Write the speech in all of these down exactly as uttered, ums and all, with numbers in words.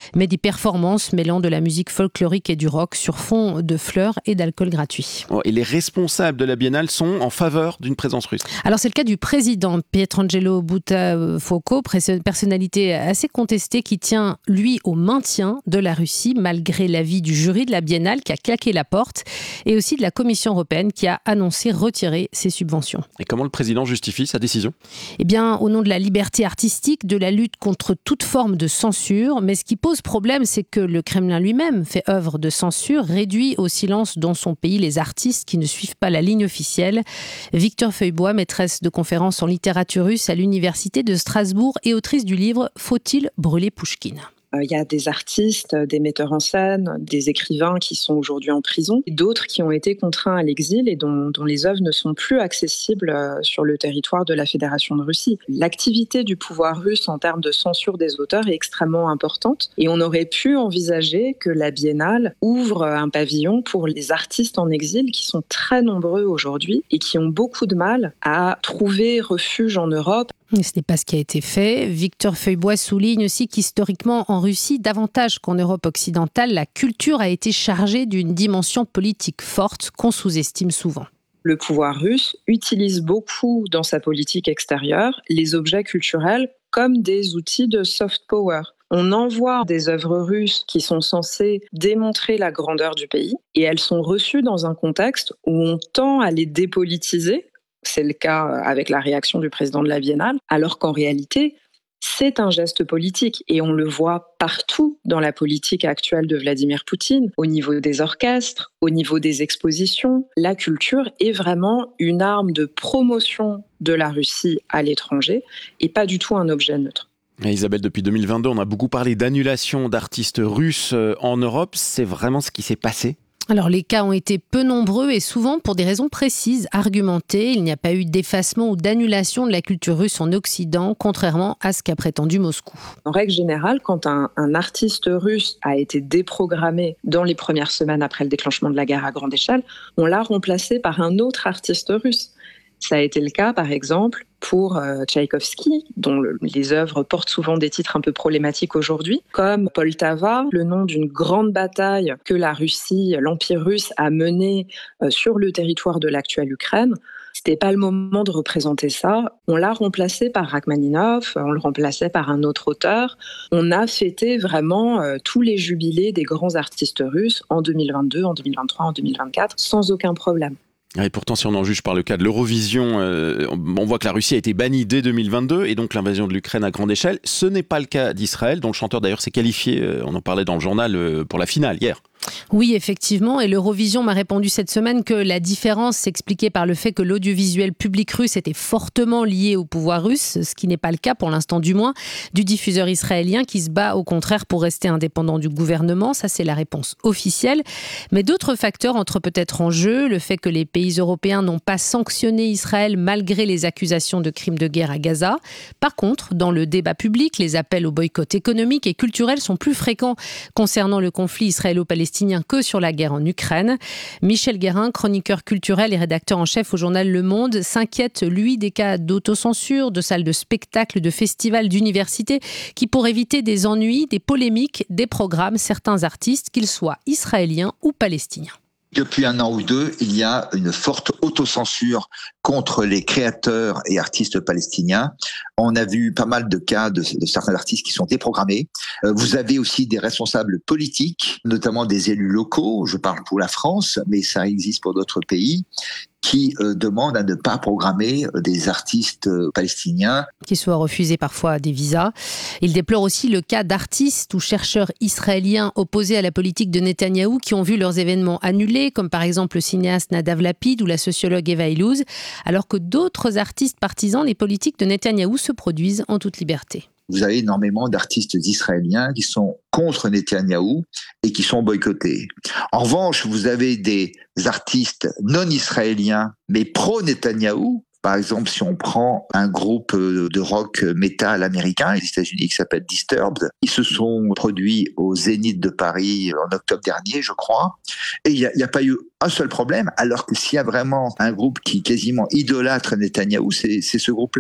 mais des performances mêlant de la musique folklorique et du rock sur fond de fleurs et d'alcool gratuit. Et les responsables de la Biennale sont en faveur d'une présence russe. Alors c'est le cas du président Pietrangelo Buttafuoco, personnalité assez contestée qui tient lui au maintien de la Russie malgré l'avis du jury de la Biennale qui a claqué la porte et aussi de la Commission européenne qui a annoncé retirer ses subventions. Et comment le président justifie sa décision ? Eh bien, au nom de la liberté artistique, de la lutte contre toute forme de censure. Mais ce qui pose problème, c'est que le Kremlin lui-même fait œuvre de censure, réduit au silence dans son pays les artistes qui ne suivent pas la ligne officielle. Victor Feuillebois, maîtresse de conférences en littérature russe à l'université de Strasbourg et autrice du livre « Faut-il brûler Pouchkine ?» Il y a des artistes, des metteurs en scène, des écrivains qui sont aujourd'hui en prison, et d'autres qui ont été contraints à l'exil et dont, dont les œuvres ne sont plus accessibles sur le territoire de la Fédération de Russie. L'activité du pouvoir russe en termes de censure des auteurs est extrêmement importante et on aurait pu envisager que la Biennale ouvre un pavillon pour les artistes en exil qui sont très nombreux aujourd'hui et qui ont beaucoup de mal à trouver refuge en Europe. Ce n'est pas ce qui a été fait. Victor Feuillebois souligne aussi qu'historiquement, en Russie, davantage qu'en Europe occidentale, la culture a été chargée d'une dimension politique forte qu'on sous-estime souvent. Le pouvoir russe utilise beaucoup dans sa politique extérieure les objets culturels comme des outils de soft power. On envoie des œuvres russes qui sont censées démontrer la grandeur du pays et elles sont reçues dans un contexte où on tend à les dépolitiser. C'est le cas avec la réaction du président de la Biennale, alors qu'en réalité, c'est un geste politique et on le voit partout dans la politique actuelle de Vladimir Poutine, au niveau des orchestres, au niveau des expositions. La culture est vraiment une arme de promotion de la Russie à l'étranger et pas du tout un objet neutre. Isabelle, depuis deux mille vingt-deux, on a beaucoup parlé d'annulation d'artistes russes en Europe. C'est vraiment ce qui s'est passé ? Alors les cas ont été peu nombreux et souvent pour des raisons précises, argumentées. Il n'y a pas eu d'effacement ou d'annulation de la culture russe en Occident, contrairement à ce qu'a prétendu Moscou. En règle générale, quand un, un artiste russe a été déprogrammé dans les premières semaines après le déclenchement de la guerre à grande échelle, on l'a remplacé par un autre artiste russe. Ça a été le cas, par exemple, pour euh, Tchaïkovski, dont le, les œuvres portent souvent des titres un peu problématiques aujourd'hui, comme Poltava, le nom d'une grande bataille que la Russie, l'Empire russe, a menée euh, sur le territoire de l'actuelle Ukraine. C'était pas le moment de représenter ça. On l'a remplacé par Rachmaninov, on le remplaçait par un autre auteur. On a fêté vraiment euh, tous les jubilés des grands artistes russes en deux mille vingt-deux, en deux mille vingt-trois, en deux mille vingt-quatre, sans aucun problème. Et pourtant, si on en juge par le cas de l'Eurovision, euh, on voit que la Russie a été bannie dès deux mille vingt-deux et donc l'invasion de l'Ukraine à grande échelle. Ce n'est pas le cas d'Israël, dont le chanteur d'ailleurs s'est qualifié, euh, on en parlait dans le journal, euh, pour la finale hier. Oui, effectivement, et l'Eurovision m'a répondu cette semaine que la différence s'expliquait par le fait que l'audiovisuel public russe était fortement lié au pouvoir russe, ce qui n'est pas le cas pour l'instant du moins, du diffuseur israélien qui se bat au contraire pour rester indépendant du gouvernement. Ça, c'est la réponse officielle. Mais d'autres facteurs entrent peut-être en jeu, le fait que les pays européens n'ont pas sanctionné Israël malgré les accusations de crimes de guerre à Gaza. Par contre, dans le débat public, les appels au boycott économique et culturel sont plus fréquents concernant le conflit israélo-palestinien que sur la guerre en Ukraine. Michel Guérin, chroniqueur culturel et rédacteur en chef au journal Le Monde, s'inquiète, lui, des cas d'autocensure, de salles de spectacle, de festivals, d'universités, qui, pour éviter des ennuis, des polémiques, des programmes certains artistes, qu'ils soient israéliens ou palestiniens. Depuis un an ou deux, il y a une forte autocensure contre les créateurs et artistes palestiniens. On a vu pas mal de cas de, de certains artistes qui sont déprogrammés. Euh, vous avez aussi des responsables politiques, notamment des élus locaux, je parle pour la France, mais ça existe pour d'autres pays, qui euh, demandent à ne pas programmer euh, des artistes euh, palestiniens. Qui soient refusés parfois des visas. Il déplore aussi le cas d'artistes ou chercheurs israéliens opposés à la politique de Netanyahou qui ont vu leurs événements annulés, comme par exemple le cinéaste Nadav Lapid ou la sociologue Eva Illouz, alors que d'autres artistes partisans des politiques de Netanyahou se produisent en toute liberté. Vous avez énormément d'artistes israéliens qui sont contre Netanyahou et qui sont boycottés. En revanche, vous avez des artistes non israéliens, mais pro-Netanyahou. Par exemple, si on prend un groupe de rock metal américain, les États-Unis, qui s'appelle Disturbed, ils se sont produits au Zénith de Paris en octobre dernier, je crois, et il n'y a, a pas eu un seul problème, alors que s'il y a vraiment un groupe qui quasiment idolâtre Netanyahou, c'est, c'est ce groupe-là.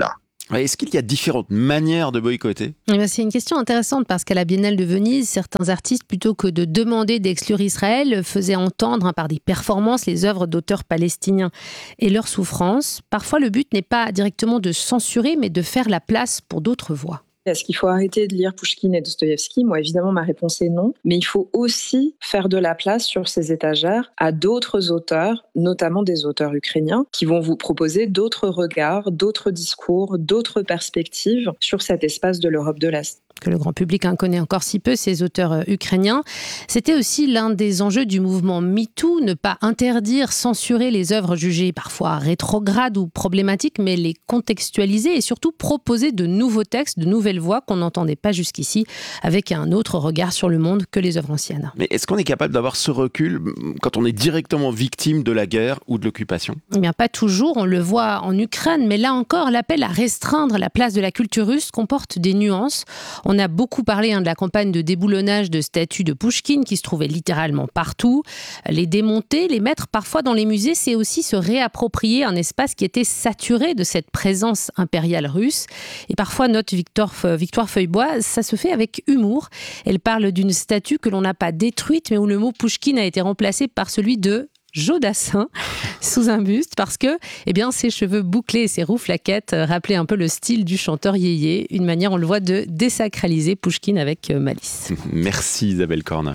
Est-ce qu'il y a différentes manières de boycotter ? Eh bien, c'est une question intéressante parce qu'à la Biennale de Venise, certains artistes, plutôt que de demander d'exclure Israël, faisaient entendre hein, par des performances les œuvres d'auteurs palestiniens et leurs souffrances. Parfois, le but n'est pas directement de censurer, mais de faire la place pour d'autres voix. Est-ce qu'il faut arrêter de lire Pouchkine et Dostoïevski ? Moi, évidemment, ma réponse est non. Mais il faut aussi faire de la place sur ces étagères à d'autres auteurs, notamment des auteurs ukrainiens, qui vont vous proposer d'autres regards, d'autres discours, d'autres perspectives sur cet espace de l'Europe de l'Est. Que le grand public en connaît encore si peu, ces auteurs ukrainiens. C'était aussi l'un des enjeux du mouvement MeToo, ne pas interdire, censurer les œuvres jugées parfois rétrogrades ou problématiques, mais les contextualiser et surtout proposer de nouveaux textes, de nouvelles voix qu'on n'entendait pas jusqu'ici, avec un autre regard sur le monde que les œuvres anciennes. Mais est-ce qu'on est capable d'avoir ce recul quand on est directement victime de la guerre ou de l'occupation ? Eh bien, pas toujours, on le voit en Ukraine, mais là encore, l'appel à restreindre la place de la culture russe comporte des nuances. On a beaucoup parlé hein, de la campagne de déboulonnage de statues de Pouchkine qui se trouvaient littéralement partout. Les démonter, les mettre parfois dans les musées, c'est aussi se réapproprier un espace qui était saturé de cette présence impériale russe. Et parfois, note Victor, Victoire Feuillebois, ça se fait avec humour. Elle parle d'une statue que l'on n'a pas détruite, mais où le mot Pouchkine a été remplacé par celui de Jodassin sous un buste parce que eh bien, ses cheveux bouclés et ses rouflaquettes rappelaient un peu le style du chanteur yéyé, une manière, on le voit, de désacraliser Pouchkine avec malice. Merci Isabelle Corna.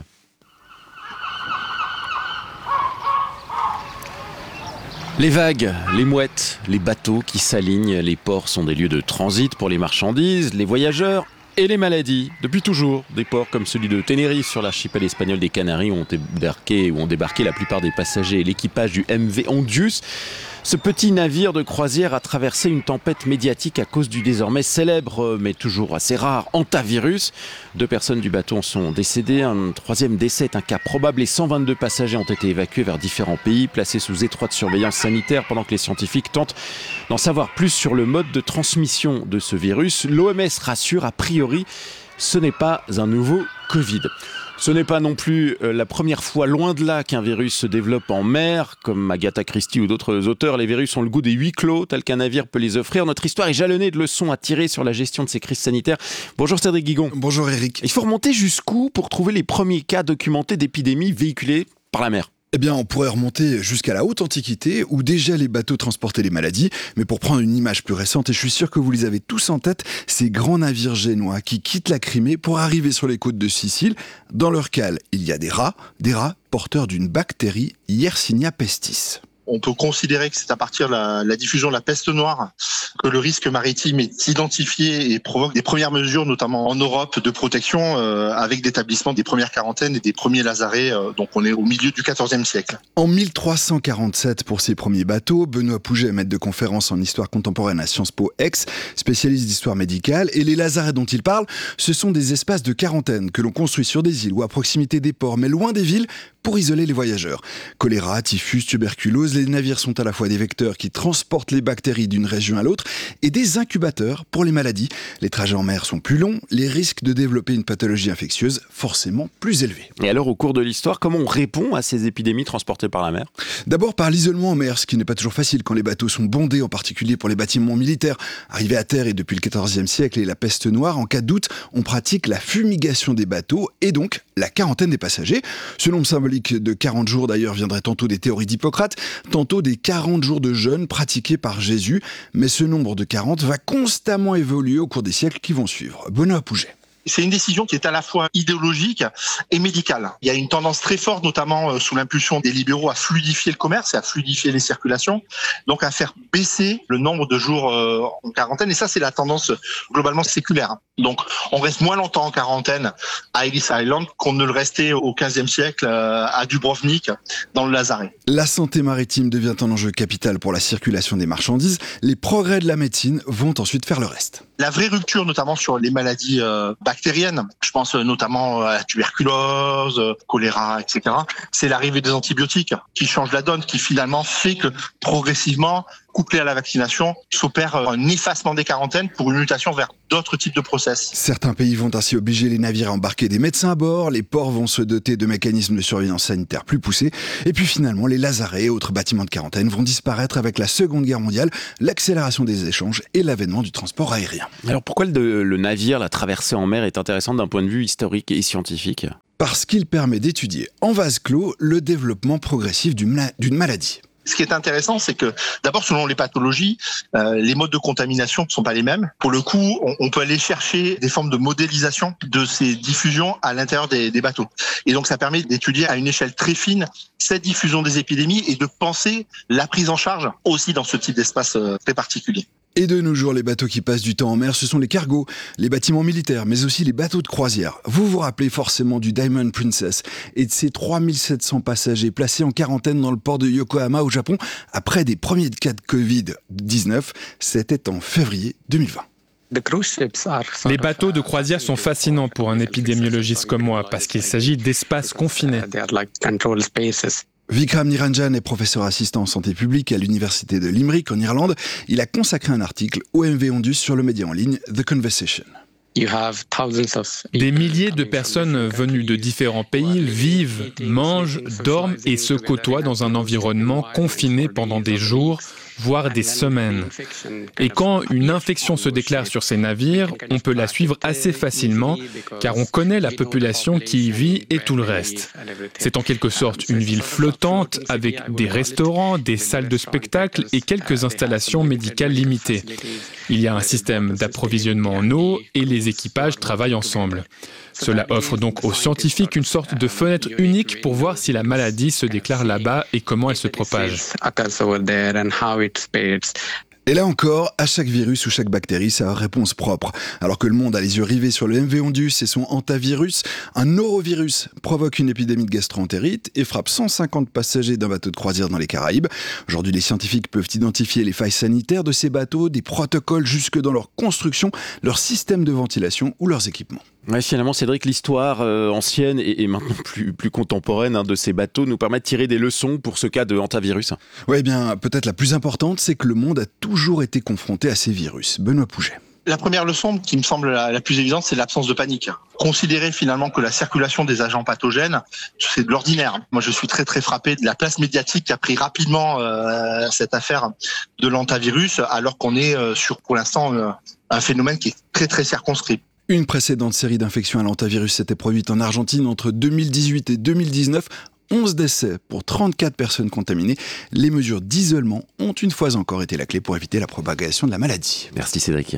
Les vagues, les mouettes, les bateaux qui s'alignent, les ports sont des lieux de transit pour les marchandises, les voyageurs et les maladies. Depuis toujours, des ports comme celui de Tenerife sur l'archipel espagnol des Canaries ont débarqué, où ont débarqué la plupart des passagers et l'équipage du M V Ondius. Ce petit navire de croisière a traversé une tempête médiatique à cause du désormais célèbre, mais toujours assez rare, hantavirus. Deux personnes du bateau en sont décédées. Un troisième décès est un cas probable et cent vingt-deux passagers ont été évacués vers différents pays, placés sous étroite surveillance sanitaire pendant que les scientifiques tentent d'en savoir plus sur le mode de transmission de ce virus. L'O M S rassure, a priori, ce n'est pas un nouveau Covid. Ce n'est pas non plus la première fois, loin de là, qu'un virus se développe en mer. Comme Agatha Christie ou d'autres auteurs, les virus ont le goût des huis clos, tel qu'un navire peut les offrir. Notre histoire est jalonnée de leçons à tirer sur la gestion de ces crises sanitaires. Bonjour Cédric Guigon. Bonjour Eric. Il faut remonter jusqu'où pour trouver les premiers cas documentés d'épidémies véhiculées par la mer ? Eh bien, on pourrait remonter jusqu'à la haute antiquité, où déjà les bateaux transportaient les maladies. Mais pour prendre une image plus récente, et je suis sûr que vous les avez tous en tête, ces grands navires génois qui quittent la Crimée pour arriver sur les côtes de Sicile. Dans leur cale, il y a des rats, des rats porteurs d'une bactérie, Yersinia pestis. On peut considérer que c'est à partir de la, la diffusion de la peste noire que le risque maritime est identifié et provoque des premières mesures, notamment en Europe, de protection euh, avec l'établissement des premières quarantaines et des premiers lazarets. Euh, donc on est au milieu du quatorzième siècle. En mille trois cent quarante-sept, pour ces premiers bateaux, Benoît Pouget, maître de conférence en histoire contemporaine à Sciences Po Aix, spécialiste d'histoire médicale, et les lazarets dont il parle, ce sont des espaces de quarantaine que l'on construit sur des îles ou à proximité des ports, mais loin des villes, pour isoler les voyageurs. Choléra, typhus, tuberculose, les navires sont à la fois des vecteurs qui transportent les bactéries d'une région à l'autre et des incubateurs pour les maladies. Les trajets en mer sont plus longs, les risques de développer une pathologie infectieuse forcément plus élevés. Et alors, au cours de l'histoire, comment on répond à ces épidémies transportées par la mer ? D'abord par l'isolement en mer, ce qui n'est pas toujours facile quand les bateaux sont bondés, en particulier pour les bâtiments militaires. Arrivés à terre et depuis le quatorzième siècle et la peste noire, en cas de doute, on pratique la fumigation des bateaux et donc la quarantaine des passagers. Ce nombre symbolique de quarante jours d'ailleurs viendrait tantôt des théories d'Hippocrate, tantôt des quarante jours de jeûne pratiqués par Jésus. Mais ce nombre de quarante va constamment évoluer au cours des siècles qui vont suivre. Benoît Pouget. C'est une décision qui est à la fois idéologique et médicale. Il y a une tendance très forte, notamment sous l'impulsion des libéraux, à fluidifier le commerce et à fluidifier les circulations, donc à faire baisser le nombre de jours en quarantaine. Et ça, c'est la tendance globalement séculaire. Donc, on reste moins longtemps en quarantaine à Ellis Island qu'on ne le restait au quinzième siècle à Dubrovnik, dans le Lazaret. La santé maritime devient un enjeu capital pour la circulation des marchandises. Les progrès de la médecine vont ensuite faire le reste. La vraie rupture, notamment sur les maladies euh, bactériennes, je pense notamment à la tuberculose, choléra, et cetera, c'est l'arrivée des antibiotiques qui change la donne, qui finalement fait que progressivement, couplé à la vaccination, s'opère un effacement des quarantaines pour une mutation vers d'autres types de process. Certains pays vont ainsi obliger les navires à embarquer des médecins à bord, les ports vont se doter de mécanismes de surveillance sanitaire plus poussés, et puis finalement les lazarets et autres bâtiments de quarantaine vont disparaître avec la Seconde Guerre mondiale, l'accélération des échanges et l'avènement du transport aérien. Alors pourquoi le, le navire, la traversée en mer est intéressante d'un point de vue historique et scientifique ? Parce qu'il permet d'étudier en vase clos le développement progressif d'une maladie. Ce qui est intéressant, c'est que d'abord, selon les pathologies, euh, les modes de contamination ne sont pas les mêmes. Pour le coup, on, on peut aller chercher des formes de modélisation de ces diffusions à l'intérieur des, des bateaux. Et donc, ça permet d'étudier à une échelle très fine cette diffusion des épidémies et de penser la prise en charge aussi dans ce type d'espace euh, très particulier. Et de nos jours, les bateaux qui passent du temps en mer, ce sont les cargos, les bâtiments militaires, mais aussi les bateaux de croisière. Vous vous rappelez forcément du Diamond Princess et de ses trois mille sept cents passagers placés en quarantaine dans le port de Yokohama au Japon après des premiers cas de covid dix-neuf. C'était en février deux mille vingt. Les bateaux de croisière sont fascinants pour un épidémiologiste comme moi parce qu'il s'agit d'espaces confinés. Vikram Niranjan est professeur assistant en santé publique à l'université de Limerick en Irlande. Il a consacré un article au M V Ondus sur le média en ligne The Conversation. Des milliers de personnes venues de différents pays vivent, mangent, dorment et se côtoient dans un environnement confiné pendant des jours, voire des semaines. Et quand une infection se déclare sur ces navires, on peut la suivre assez facilement, car on connaît la population qui y vit et tout le reste. C'est en quelque sorte une ville flottante avec des restaurants, des salles de spectacle et quelques installations médicales limitées. Il y a un système d'approvisionnement en eau et les équipages travaillent ensemble. Cela offre donc aux scientifiques une sorte de fenêtre unique pour voir si la maladie se déclare là-bas et comment elle se propage. Et là encore, à chaque virus ou chaque bactérie, sa réponse propre. Alors que le monde a les yeux rivés sur le M V Ondus et son hantavirus, un norovirus provoque une épidémie de gastro-entérite et frappe cent cinquante passagers d'un bateau de croisière dans les Caraïbes. Aujourd'hui, les scientifiques peuvent identifier les failles sanitaires de ces bateaux, des protocoles jusque dans leur construction, leur système de ventilation ou leurs équipements. Ouais, finalement, Cédric, l'histoire euh, ancienne et, et maintenant plus, plus contemporaine hein, de ces bateaux nous permet de tirer des leçons pour ce cas de hantavirus. Oui, eh bien, peut-être la plus importante, c'est que le monde a toujours été confronté à ces virus. Benoît Pouget. La première leçon qui me semble la, la plus évidente, c'est l'absence de panique. Considérer finalement que la circulation des agents pathogènes, c'est de l'ordinaire. Moi, je suis très très frappé de la place médiatique qu'a pris rapidement euh, cette affaire de l'hantavirus, alors qu'on est euh, sur, pour l'instant, euh, un phénomène qui est très très circonscrit. Une précédente série d'infections à l'hantavirus s'était produite en Argentine entre deux mille dix-huit et deux mille dix-neuf. onze décès pour trente-quatre personnes contaminées. Les mesures d'isolement ont une fois encore été la clé pour éviter la propagation de la maladie. Merci Cédric.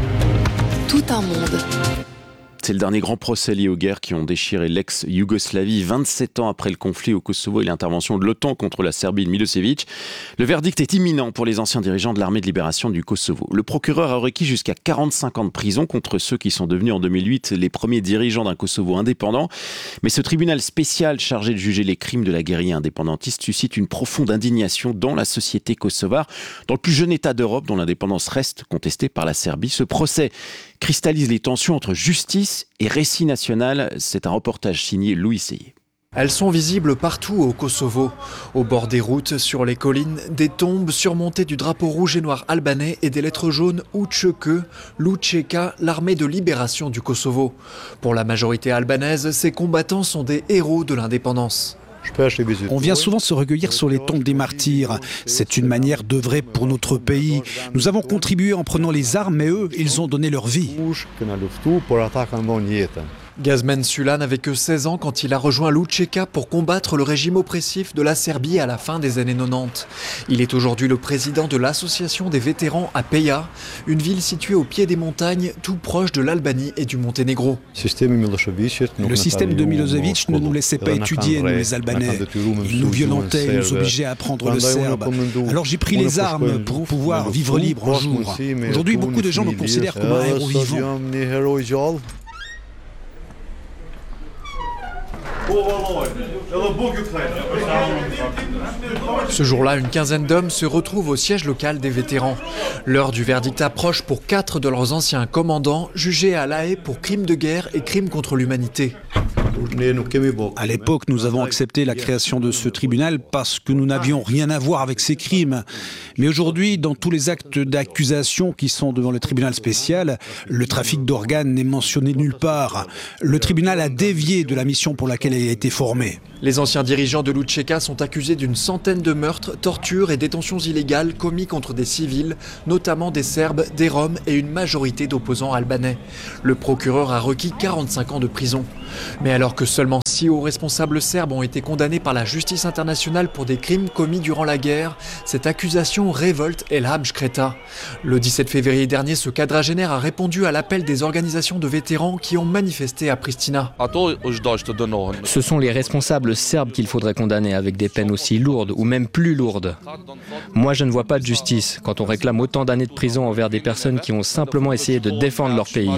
Tout un monde. C'est le dernier grand procès lié aux guerres qui ont déchiré l'ex-Yougoslavie vingt-sept ans après le conflit au Kosovo et l'intervention de l'OTAN contre la Serbie de Milosevic. Le verdict est imminent pour les anciens dirigeants de l'armée de libération du Kosovo. Le procureur a requis jusqu'à quarante-cinq ans de prison contre ceux qui sont devenus en deux mille huit les premiers dirigeants d'un Kosovo indépendant. Mais ce tribunal spécial chargé de juger les crimes de la guérilla indépendantiste suscite une profonde indignation dans la société kosovare, dans le plus jeune État d'Europe dont l'indépendance reste contestée par la Serbie. Ce procès cristallise les tensions entre justice et récit national. C'est un reportage signé Louis Seyé. Elles sont visibles partout au Kosovo. Au bord des routes, sur les collines, des tombes surmontées du drapeau rouge et noir albanais et des lettres jaunes U C K, l'U C K, l'armée de libération du Kosovo. Pour la majorité albanaise, ces combattants sont des héros de l'indépendance. On vient souvent se recueillir sur les tombes des martyrs. C'est une manière d'œuvrer pour notre pays. Nous avons contribué en prenant les armes, mais eux, ils ont donné leur vie. Gazmen Sulan n'avait que seize ans quand il a rejoint l'U C K pour combattre le régime oppressif de la Serbie à la fin des années quatre-vingt-dix. Il est aujourd'hui le président de l'association des vétérans à Peja, une ville située au pied des montagnes, tout proche de l'Albanie et du Monténégro. Le système de Milosevic ne nous laissait pas étudier, nous les Albanais. Il nous violentait, il nous obligeait à apprendre le serbe. Alors j'ai pris les armes pour pouvoir vivre libre un jour. Aujourd'hui, beaucoup de gens nous considèrent comme un héros vivant. Ce jour-là, une quinzaine d'hommes se retrouvent au siège local des vétérans. L'heure du verdict approche pour quatre de leurs anciens commandants jugés à La Haye pour crimes de guerre et crimes contre l'humanité. À l'époque, nous avons accepté la création de ce tribunal parce que nous n'avions rien à voir avec ces crimes. Mais aujourd'hui, dans tous les actes d'accusation qui sont devant le tribunal spécial, le trafic d'organes n'est mentionné nulle part. Le tribunal a dévié de la mission pour laquelle il a été formé. Les anciens dirigeants de l'Učeka sont accusés d'une centaine de meurtres, tortures et détentions illégales commis contre des civils, notamment des Serbes, des Roms et une majorité d'opposants albanais. Le procureur a requis quarante-cinq ans de prison. Mais alors que seulement six hauts responsables serbes ont été condamnés par la justice internationale pour des crimes commis durant la guerre, cette accusation révolte Elham Škreta. Le dix-sept février dernier, ce quadragénaire a répondu à l'appel des organisations de vétérans qui ont manifesté à Pristina. Ce sont les responsables serbes qu'il faudrait condamner avec des peines aussi lourdes ou même plus lourdes. Moi, je ne vois pas de justice quand on réclame autant d'années de prison envers des personnes qui ont simplement essayé de défendre leur pays.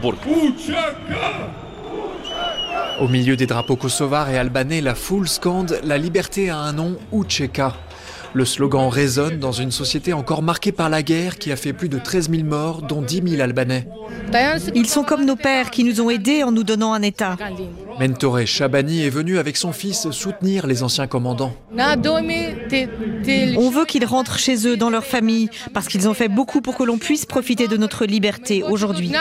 Au milieu des drapeaux kosovars et albanais, la foule scande « La liberté a un nom, Učeka ». Le slogan résonne dans une société encore marquée par la guerre qui a fait plus de treize mille morts, dont dix mille Albanais. Ils sont comme nos pères qui nous ont aidés en nous donnant un État. Mentore Shabani est venu avec son fils soutenir les anciens commandants. On veut qu'ils rentrent chez eux, dans leur famille, parce qu'ils ont fait beaucoup pour que l'on puisse profiter de notre liberté aujourd'hui.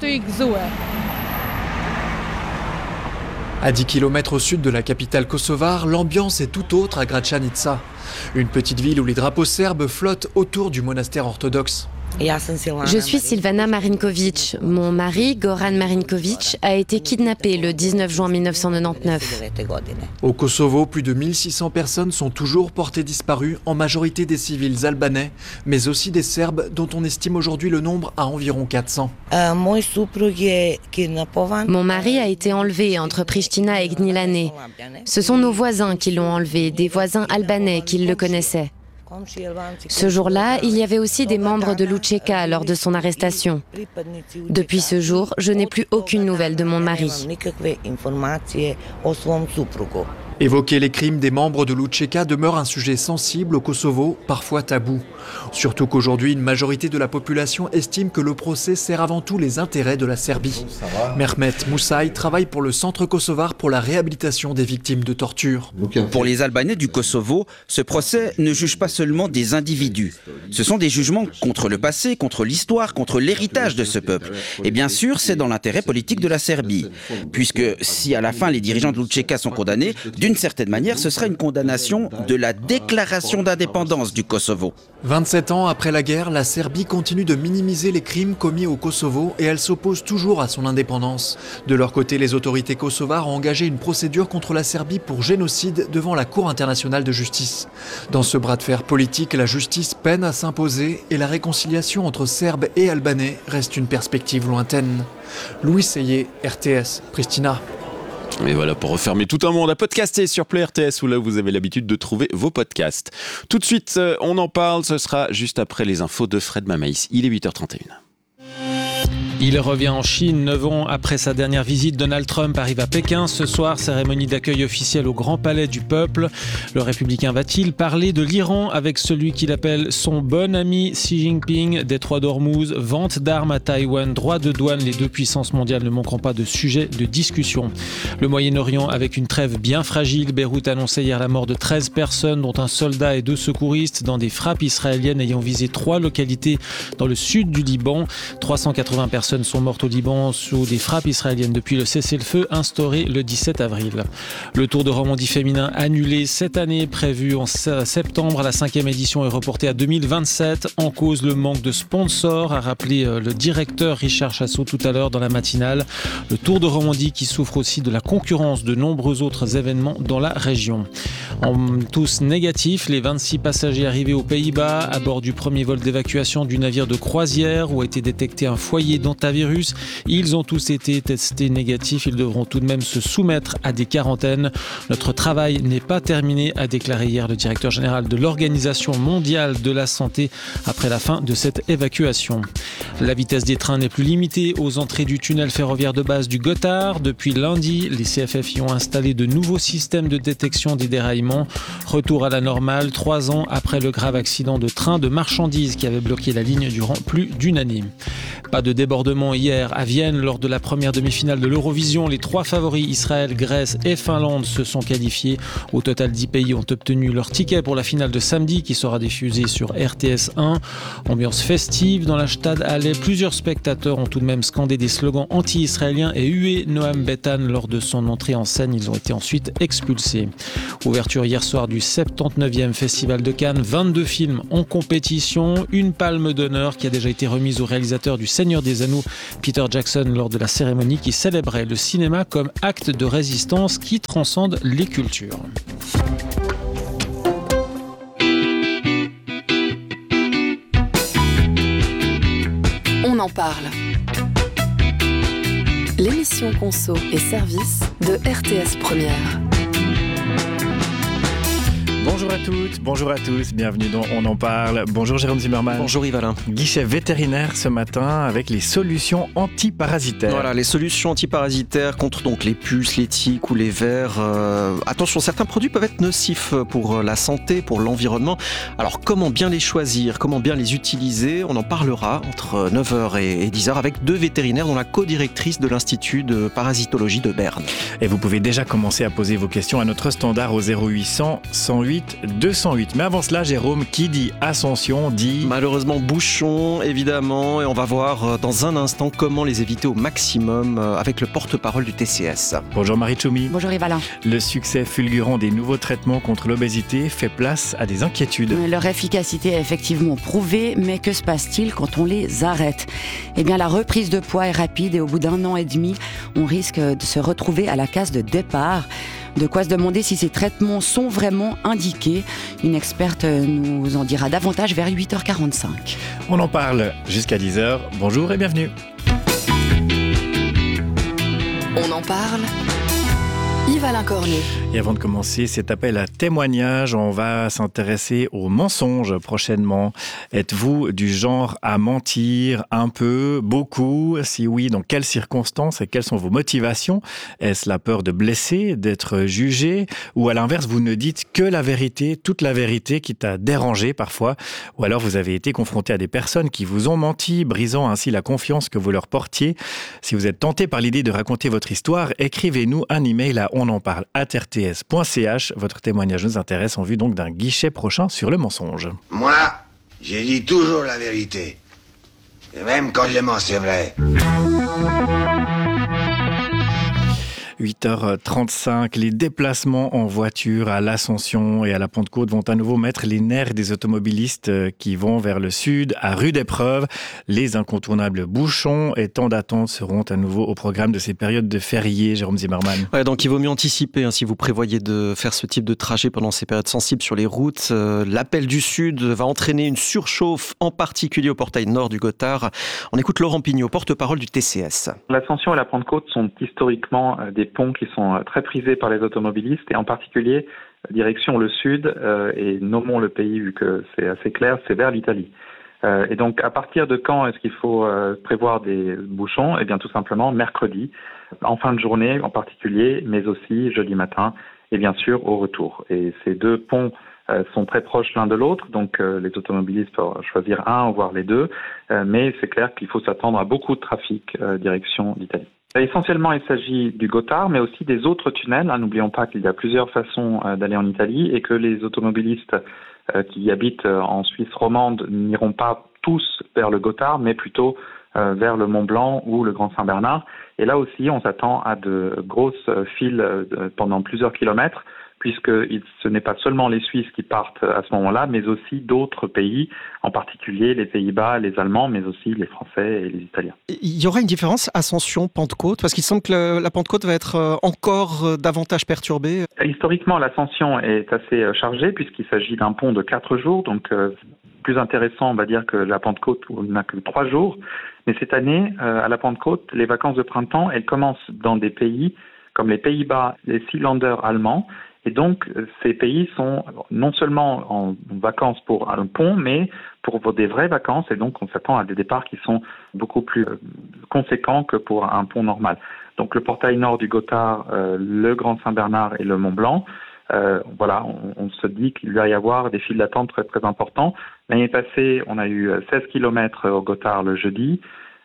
À dix kilomètres au sud de la capitale kosovare, l'ambiance est tout autre à Gračanica, une petite ville où les drapeaux serbes flottent autour du monastère orthodoxe. Je suis Silvana Marinković. Mon mari, Goran Marinković, a été kidnappé le dix-neuf juin mille neuf cent quatre-vingt-dix-neuf. Au Kosovo, plus de mille six cents personnes sont toujours portées disparues, en majorité des civils albanais, mais aussi des Serbes, dont on estime aujourd'hui le nombre à environ quatre cents. Mon mari a été enlevé entre Pristina et Gnilane. Ce sont nos voisins qui l'ont enlevé, des voisins albanais qui le connaissaient. Ce jour-là, il y avait aussi des membres de l'Učeka lors de son arrestation. Depuis ce jour, je n'ai plus aucune nouvelle de mon mari. Évoquer les crimes des membres de l'Učeka demeure un sujet sensible au Kosovo, parfois tabou. Surtout qu'aujourd'hui, une majorité de la population estime que le procès sert avant tout les intérêts de la Serbie. Mehmet Musaï travaille pour le Centre kosovar pour la réhabilitation des victimes de torture. Pour les Albanais du Kosovo, ce procès ne juge pas seulement des individus. Ce sont des jugements contre le passé, contre l'histoire, contre l'héritage de ce peuple. Et bien sûr, c'est dans l'intérêt politique de la Serbie. Puisque si à la fin les dirigeants de l'Učeka sont condamnés, d'une certaine manière, ce sera une condamnation de la déclaration d'indépendance du Kosovo. vingt-sept ans après la guerre, la Serbie continue de minimiser les crimes commis au Kosovo et elle s'oppose toujours à son indépendance. De leur côté, les autorités kosovares ont engagé une procédure contre la Serbie pour génocide devant la Cour internationale de justice. Dans ce bras de fer politique, la justice peine à s'imposer et la réconciliation entre Serbes et Albanais reste une perspective lointaine. Louis Seyé, R T S, Pristina. Et voilà, pour refermer tout un monde à podcaster sur Play R T S, où là vous avez l'habitude de trouver vos podcasts. Tout de suite, on en parle, ce sera juste après les infos de Fred Mamaïs. Il est huit heures trente et une. Il revient en Chine, neuf ans après sa dernière visite. Donald Trump arrive à Pékin. Ce soir, cérémonie d'accueil officielle au Grand Palais du Peuple. Le républicain va-t-il parler de l'Iran avec celui qu'il appelle son bon ami Xi Jinping? Détroit d'Ormuz, vente d'armes à Taïwan, droit de douane. Les deux puissances mondiales ne manqueront pas de sujets de discussion. Le Moyen-Orient avec une trêve bien fragile. Beyrouth annonçait hier la mort de treize personnes, dont un soldat et deux secouristes, dans des frappes israéliennes ayant visé trois localités dans le sud du Liban. trois cent quatre-vingts personnes sont mortes au Liban sous des frappes israéliennes depuis le cessez-le-feu instauré le dix-sept avril. Le Tour de Romandie féminin annulé cette année, prévu en septembre. La cinquième édition est reportée à deux mille vingt-sept. En cause, le manque de sponsors, a rappelé le directeur Richard Chassot tout à l'heure dans la matinale. Le Tour de Romandie qui souffre aussi de la concurrence de nombreux autres événements dans la région. En tous négatifs, les vingt-six passagers arrivés aux Pays-Bas à bord du premier vol d'évacuation du navire de croisière où a été détecté un foyer d'antivirus. Ils ont tous été testés négatifs. Ils devront tout de même se soumettre à des quarantaines. Notre travail n'est pas terminé, a déclaré hier le directeur général de l'Organisation mondiale de la santé après la fin de cette évacuation. La vitesse des trains n'est plus limitée aux entrées du tunnel ferroviaire de base du Gothard. Depuis lundi, les C F F y ont installé de nouveaux systèmes de détection des déraillements. Retour à la normale, trois ans après le grave accident de train de marchandises qui avait bloqué la ligne durant plus d'une année. Pas de débordement débordement hier à Vienne lors de la première demi-finale de l'Eurovision. Les trois favoris, Israël, Grèce et Finlande, se sont qualifiés. Au total, dix pays ont obtenu leur ticket pour la finale de samedi qui sera diffusée sur R T S un. Ambiance festive dans la Stade Halle. Plusieurs spectateurs ont tout de même scandé des slogans anti-israéliens et hué Noam Betan lors de son entrée en scène. Ils ont été ensuite expulsés. Ouverture hier soir du soixante-dix-neuvième Festival de Cannes. vingt-deux films en compétition. Une palme d'honneur qui a déjà été remise au réalisateur du Seigneur des Anneaux, Peter Jackson, lors de la cérémonie qui célébrait le cinéma comme acte de résistance qui transcende les cultures. On en parle. L'émission Conso et Service de R T S Première. Bonjour à toutes, bonjour à tous, bienvenue dans On en parle. Bonjour Jérôme Zimmermann. Bonjour Yves Alain. Guichet vétérinaire ce matin avec les solutions antiparasitaires. Voilà, les solutions antiparasitaires contre donc les puces, les tiques ou les vers. Euh, attention, certains produits peuvent être nocifs pour la santé, pour l'environnement. Alors comment bien les choisir, comment bien les utiliser? On en parlera entre neuf heures et dix heures avec deux vétérinaires dont la co-directrice de l'Institut de parasitologie de Berne. Et vous pouvez déjà commencer à poser vos questions à notre standard au zéro huit cent cent huit deux cent huit. Mais avant cela, Jérôme, qui dit ascension dit... Malheureusement, bouchons, évidemment. Et on va voir dans un instant comment les éviter au maximum avec le porte-parole du T C S. Bonjour Marie Tchoumi. Bonjour Yves Alain. Le succès fulgurant des nouveaux traitements contre l'obésité fait place à des inquiétudes. Leur efficacité est effectivement prouvée, mais que se passe-t-il quand on les arrête? Eh bien, la reprise de poids est rapide et au bout d'un an et demi, on risque de se retrouver à la case de départ. De quoi se demander si ces traitements sont vraiment indiqués. Une experte nous en dira davantage vers huit heures quarante-cinq. On en parle jusqu'à dix heures. Bonjour et bienvenue. On en parle. Yves Alain Cornet. Et avant de commencer cet appel à témoignage, on va s'intéresser aux mensonges prochainement. Êtes-vous du genre à mentir un peu, beaucoup? Si oui, dans quelles circonstances et quelles sont vos motivations? Est-ce la peur de blesser, d'être jugé? Ou à l'inverse, vous ne dites que la vérité, toute la vérité, qui t'a dérangé parfois? Ou alors vous avez été confronté à des personnes qui vous ont menti, brisant ainsi la confiance que vous leur portiez? Si vous êtes tenté par l'idée de raconter votre histoire, écrivez-nous un email à on en parle arobase r t s point c h. Votre témoignage nous intéresse en vue donc d'un guichet prochain sur le mensonge. Moi, j'ai dit toujours la vérité. Et même quand je mens, c'est vrai. huit heures trente-cinq, les déplacements en voiture à l'Ascension et à la Pentecôte vont à nouveau mettre les nerfs des automobilistes qui vont vers le sud à rude épreuve. Les incontournables bouchons et temps d'attente seront à nouveau au programme de ces périodes de fériés, Jérôme Zimmermann. Ouais, donc il vaut mieux anticiper hein, si vous prévoyez de faire ce type de trajet pendant ces périodes sensibles sur les routes. Euh, l'appel du sud va entraîner une surchauffe, en particulier au portail nord du Gothard. On écoute Laurent Pignot, porte-parole du T C S. L'Ascension et la Pentecôte sont historiquement des ponts qui sont très prisés par les automobilistes et en particulier direction le sud euh, et nommons le pays vu que c'est assez clair, c'est vers l'Italie. Euh, et donc à partir de quand est-ce qu'il faut euh, prévoir des bouchons? Eh bien tout simplement mercredi, en fin de journée en particulier, mais aussi jeudi matin et bien sûr au retour. Et ces deux ponts euh, sont très proches l'un de l'autre, donc euh, les automobilistes peuvent choisir un ou voire les deux, euh, mais c'est clair qu'il faut s'attendre à beaucoup de trafic euh, direction l'Italie. Essentiellement, il s'agit du Gothard, mais aussi des autres tunnels. Hein, n'oublions pas qu'il y a plusieurs façons euh, d'aller en Italie et que les automobilistes euh, qui habitent euh, en Suisse romande n'iront pas tous vers le Gothard, mais plutôt euh, vers le Mont Blanc ou le Grand Saint-Bernard. Et là aussi, on s'attend à de grosses files euh, pendant plusieurs kilomètres, puisque ce n'est pas seulement les Suisses qui partent à ce moment-là, mais aussi d'autres pays, en particulier les Pays-Bas, les Allemands, mais aussi les Français et les Italiens. Il y aura une différence Ascension-Pentecôte, parce qu'il semble que la Pentecôte va être encore davantage perturbée. Historiquement, l'Ascension est assez chargée, puisqu'il s'agit d'un pont de quatre jours, donc euh, plus intéressant, on va dire, que la Pentecôte, où il n'a que trois jours. Mais cette année, euh, à la Pentecôte, les vacances de printemps, elles commencent dans des pays comme les Pays-Bas, les Sealanders allemands. Et donc, ces pays sont non seulement en vacances pour un pont, mais pour des vraies vacances. Et donc, on s'attend à des départs qui sont beaucoup plus conséquents que pour un pont normal. Donc, le portail nord du Gothard, euh, le Grand Saint-Bernard et le Mont Blanc, euh, voilà, on, on se dit qu'il va y avoir des files d'attente très, très importants. L'année passée, on a eu seize kilomètres au Gothard le jeudi.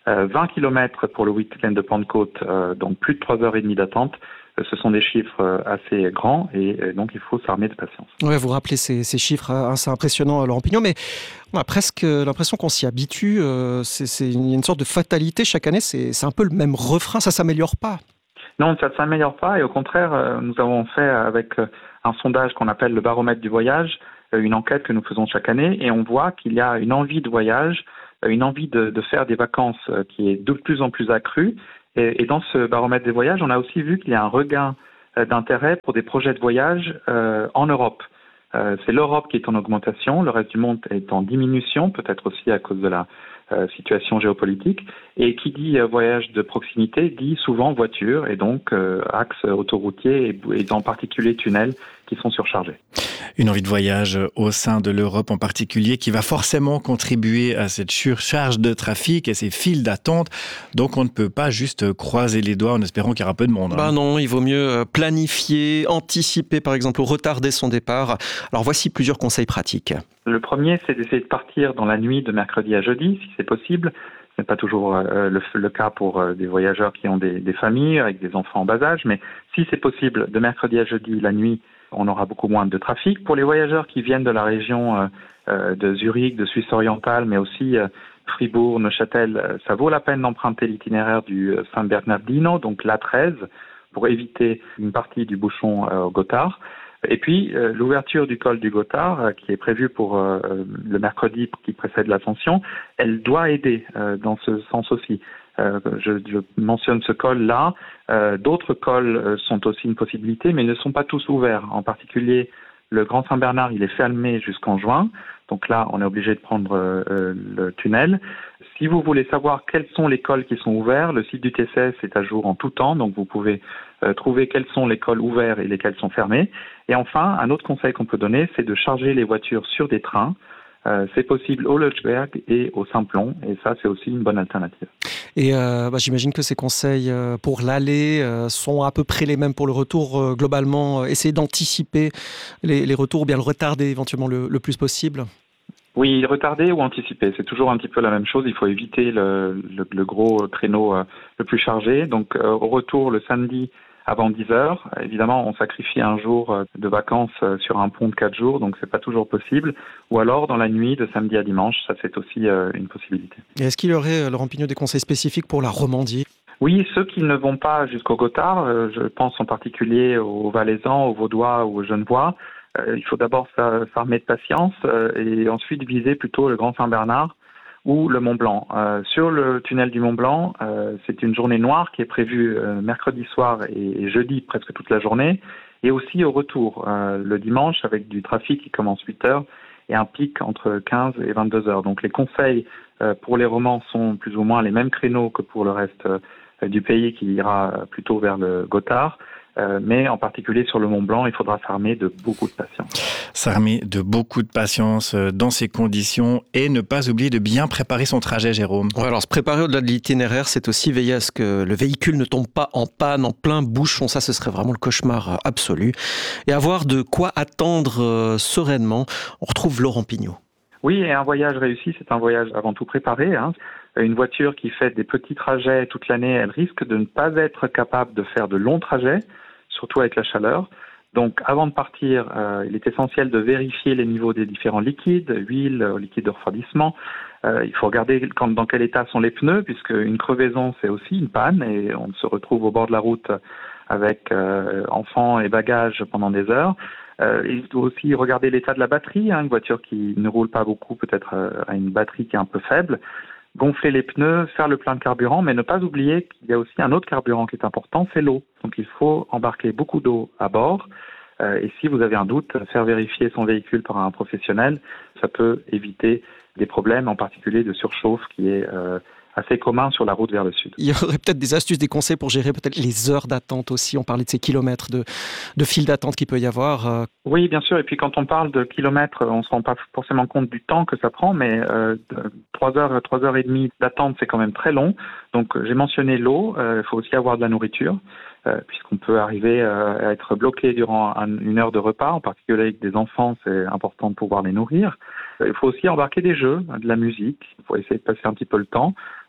Euh, vingt kilomètres pour le week-end de Pentecôte, euh, donc plus de trois heures trente d'attente. Euh, ce sont des chiffres euh, assez grands et euh, donc il faut s'armer de patience. Ouais, vous rappelez ces, ces chiffres assez impressionnants, Laurent Pignon, mais on a presque l'impression qu'on s'y habitue. Euh, c'est, c'est une, une sorte de fatalité chaque année. C'est, c'est un peu le même refrain, ça s'améliore pas. Non, ça ne s'améliore pas et au contraire, euh, nous avons fait avec euh, un sondage qu'on appelle le baromètre du voyage, euh, une enquête que nous faisons chaque année et on voit qu'il y a une envie de voyage, une envie de, de faire des vacances qui est de plus en plus accrue. Et, et dans ce baromètre des voyages, on a aussi vu qu'il y a un regain d'intérêt pour des projets de voyage euh, en Europe. Euh, c'est l'Europe qui est en augmentation, le reste du monde est en diminution, peut-être aussi à cause de la euh, situation géopolitique. Et qui dit euh, voyage de proximité dit souvent voiture et donc euh, axes autoroutiers et, et en particulier tunnels qui sont surchargés. Une envie de voyage au sein de l'Europe en particulier qui va forcément contribuer à cette surcharge de trafic et ces files d'attente. Donc on ne peut pas juste croiser les doigts en espérant qu'il y aura peu de monde. Hein. Bah non, il vaut mieux planifier, anticiper par exemple ou retarder son départ. Alors voici plusieurs conseils pratiques. Le premier, c'est d'essayer de partir dans la nuit de mercredi à jeudi, si c'est possible. Ce n'est pas toujours euh, le, le cas pour euh, des voyageurs qui ont des, des familles avec des enfants en bas âge, mais si c'est possible, de mercredi à jeudi, la nuit, on aura beaucoup moins de trafic. Pour les voyageurs qui viennent de la région euh, euh, de Zurich, de Suisse orientale, mais aussi euh, Fribourg, Neuchâtel, euh, ça vaut la peine d'emprunter l'itinéraire du euh, San Bernardino, donc l'A treize, pour éviter une partie du bouchon euh, au Gothard. Et puis, euh, l'ouverture du col du Gothard, euh, qui est prévue pour euh, le mercredi qui précède l'ascension, elle doit aider euh, dans ce sens aussi. Euh, je, je mentionne ce col-là. Euh, d'autres cols euh, sont aussi une possibilité, mais ils ne sont pas tous ouverts. En particulier, le Grand Saint-Bernard, il est fermé jusqu'en juin. Donc là, on est obligé de prendre euh, le tunnel. Si vous voulez savoir quels sont les cols qui sont ouverts, le site du T C S est à jour en tout temps, donc vous pouvez euh, trouver quels sont les cols ouverts et lesquels sont fermés. Et enfin, un autre conseil qu'on peut donner, c'est de charger les voitures sur des trains. Euh, c'est possible au Lötschberg et au Simplon, et ça, c'est aussi une bonne alternative. Et euh, bah, j'imagine que ces conseils euh, pour l'aller euh, sont à peu près les mêmes pour le retour. Euh, globalement, euh, essayer d'anticiper les, les retours ou bien le retarder éventuellement le, le plus possible. Oui, retarder ou anticiper, c'est toujours un petit peu la même chose. Il faut éviter le, le, le gros créneau euh, le plus chargé. Donc, euh, au retour, le samedi, avant dix heures. Évidemment, on sacrifie un jour de vacances sur un pont de quatre jours, donc c'est pas toujours possible. Ou alors dans la nuit de samedi à dimanche, ça c'est aussi une possibilité. Et est-ce qu'il y aurait, Laurent Pignon, des conseils spécifiques pour la Romandie ? Oui, ceux qui ne vont pas jusqu'au Gothard, je pense en particulier aux Valaisans, aux Vaudois ou aux Genevois, il faut d'abord s'armer de patience et ensuite viser plutôt le Grand Saint-Bernard ou le Mont Blanc. Euh, sur le tunnel du Mont Blanc, euh, c'est une journée noire qui est prévue euh, mercredi soir et, et jeudi presque toute la journée, et aussi au retour euh, le dimanche avec du trafic qui commence huit heures et un pic entre quinze et vingt-deux heures. Donc les conseils euh, pour les Romans sont plus ou moins les mêmes créneaux que pour le reste euh, du pays qui ira plutôt vers le Gothard. Euh, mais en particulier sur le Mont Blanc, il faudra s'armer de beaucoup de patience. S'armer de beaucoup de patience dans ces conditions et ne pas oublier de bien préparer son trajet, Jérôme. Ouais, alors se préparer au-delà de l'itinéraire, c'est aussi veiller à ce que le véhicule ne tombe pas en panne, en plein bouchon. Ça, ce serait vraiment le cauchemar absolu. Et avoir de quoi attendre euh, sereinement. On retrouve Laurent Pignon. Oui, et un voyage réussi, c'est un voyage avant tout préparé, hein. Une voiture qui fait des petits trajets toute l'année, elle risque de ne pas être capable de faire de longs trajets, surtout avec la chaleur. Donc avant de partir, euh, il est essentiel de vérifier les niveaux des différents liquides, huile, liquide de refroidissement. Euh, il faut regarder quand, dans quel état sont les pneus, puisque une crevaison, c'est aussi une panne, et on se retrouve au bord de la route avec euh, enfants et bagages pendant des heures. Euh, il faut aussi regarder l'état de la batterie, hein, une voiture qui ne roule pas beaucoup, peut-être euh, a une batterie qui est un peu faible. Gonfler les pneus, faire le plein de carburant, mais ne pas oublier qu'il y a aussi un autre carburant qui est important, c'est l'eau. Donc il faut embarquer beaucoup d'eau à bord. Euh, et si vous avez un doute, faire vérifier son véhicule par un professionnel, ça peut éviter des problèmes, en particulier de surchauffe qui est euh, assez commun sur la route vers le sud. Il y aurait peut-être des astuces, des conseils pour gérer peut-être les heures d'attente aussi. On parlait de ces kilomètres de, de file d'attente qu'il peut y avoir. Oui, bien sûr. Et puis quand on parle de kilomètres, on ne se rend pas forcément compte du temps que ça prend, mais euh, trois heures, trois heures et demie d'attente, c'est quand même très long. Donc j'ai mentionné l'eau. Il euh, faut aussi avoir de la nourriture, euh, puisqu'on peut arriver euh, à être bloqué durant un, une heure de repas. En particulier avec des enfants, c'est important de pouvoir les nourrir. Il faut aussi embarquer des jeux, de la musique. Il faut essayer de passer un petit peu le temps.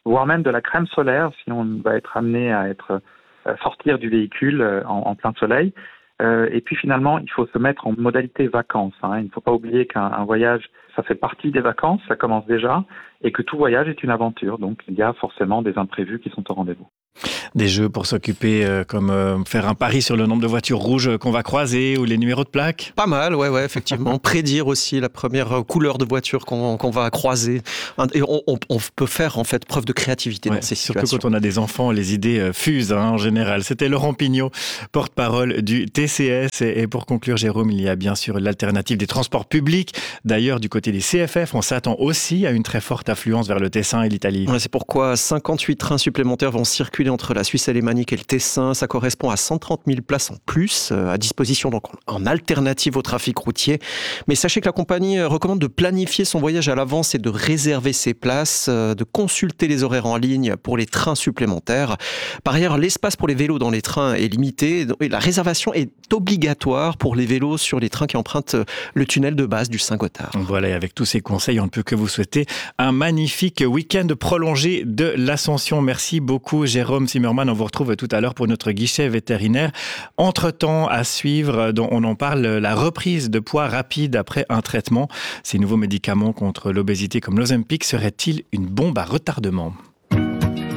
voire même de la crème solaire si on va être amené à être à sortir du véhicule en, en plein soleil. Euh, et puis finalement, il faut se mettre en modalité vacances. Hein. Il ne faut pas oublier qu'un voyage, ça fait partie des vacances, ça commence déjà, et que tout voyage est une aventure. Donc il y a forcément des imprévus qui sont au rendez-vous. Des jeux pour s'occuper, euh, comme euh, faire un pari sur le nombre de voitures rouges qu'on va croiser ou les numéros de plaques. Pas mal, ouais, ouais, effectivement. Prédire aussi la première couleur de voiture qu'on, qu'on va croiser. Et on, on, on peut faire en fait preuve de créativité ouais, dans ces situations. Surtout quand on a des enfants, les idées euh, fusent hein, en général. C'était Laurent Pignot, porte-parole du T C S. Et, et pour conclure, Jérôme, il y a bien sûr l'alternative des transports publics. D'ailleurs, du côté des C F F, on s'attend aussi à une très forte affluence vers le Tessin et l'Italie. Ouais, c'est pourquoi cinquante-huit trains supplémentaires vont circuler entre la Suisse alémanique et le Tessin. Ça correspond à cent trente mille places en plus, euh, à disposition donc en alternative au trafic routier. Mais sachez que la compagnie recommande de planifier son voyage à l'avance et de réserver ses places, euh, de consulter les horaires en ligne pour les trains supplémentaires. Par ailleurs, l'espace pour les vélos dans les trains est limité et la réservation est obligatoire pour les vélos sur les trains qui empruntent le tunnel de base du Saint-Gothard. Voilà, et avec tous ces conseils, on ne peut que vous souhaiter un magnifique week-end prolongé de l'Ascension. Merci beaucoup, Jérôme Zimmermann. On vous retrouve tout à l'heure pour notre guichet vétérinaire. Entre-temps, à suivre, dont on en parle, la reprise de poids rapide après un traitement. Ces nouveaux médicaments contre l'obésité comme l'Ozempic seraient-ils une bombe à retardement ?